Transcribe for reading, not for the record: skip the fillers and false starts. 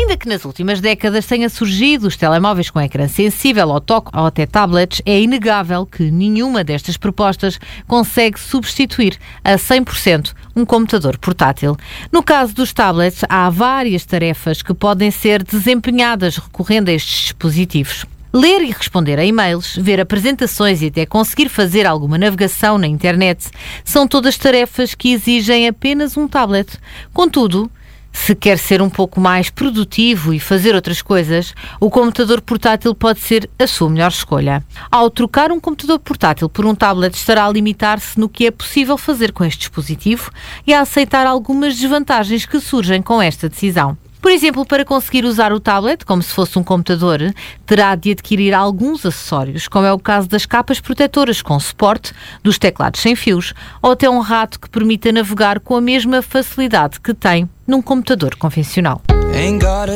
Ainda que nas últimas décadas tenha surgido os telemóveis com ecrã sensível ao toque ou até tablets, é inegável que nenhuma destas propostas consegue substituir a 100% um computador portátil. No caso dos tablets, há várias tarefas que podem ser desempenhadas recorrendo a estes dispositivos. Ler e responder a e-mails, ver apresentações e até conseguir fazer alguma navegação na internet são todas tarefas que exigem apenas um tablet. Contudo, se quer ser um pouco mais produtivo e fazer outras coisas, o computador portátil pode ser a sua melhor escolha. Ao trocar um computador portátil por um tablet, estará a limitar-se no que é possível fazer com este dispositivo e a aceitar algumas desvantagens que surgem com esta decisão. Por exemplo, para conseguir usar o tablet como se fosse um computador, terá de adquirir alguns acessórios, como é o caso das capas protetoras com suporte, dos teclados sem fios ou até um rato que permita navegar com a mesma facilidade que tem num computador convencional.